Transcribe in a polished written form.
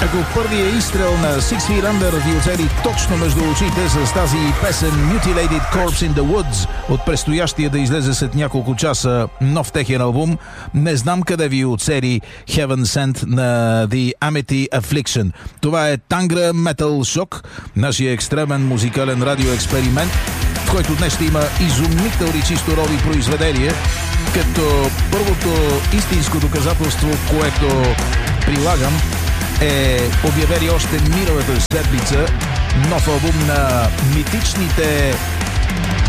Ако първия изстрел на Six Feet Under ви оцели точно между очите с тази песен Mutilated Corpse in the Woods от предстоящия да излезе след няколко часа нов техен албум, не знам къде ви оцели Heaven Sent на The Amity Affliction. Това е Tangra Metal Shock, нашия екстремен музикален радиоексперимент, в който днес ще има изумителни чисто рови произведения, като първото истинско доказателство, което прилагам, обявили още миналата седмица нов албум на митичните